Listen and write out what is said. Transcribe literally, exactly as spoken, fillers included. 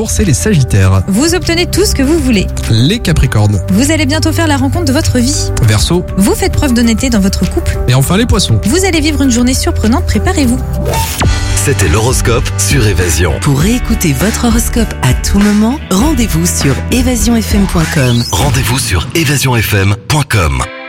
jour, c'est les Sagittaires. Vous obtenez tout ce que vous voulez. Les Capricornes. Vous allez bientôt faire la rencontre de votre vie. Verseau. Vous faites preuve d'honnêteté dans votre couple. Et enfin les Poissons. Vous allez vivre une journée surprenante, préparez-vous. C'était l'horoscope sur Évasion. Pour réécouter votre horoscope à tout moment, rendez-vous sur évasion f m point com. Rendez-vous sur évasion f m point com.